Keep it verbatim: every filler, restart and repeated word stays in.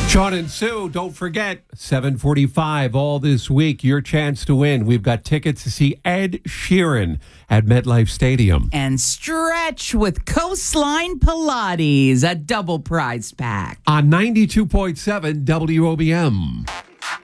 Sean and Sue, don't forget, seven forty-five all this week, your chance to win. We've got tickets to see Ed Sheeran at MetLife Stadium. And stretch with Coastline Pilates, a double prize pack. On ninety-two point seven W O B M.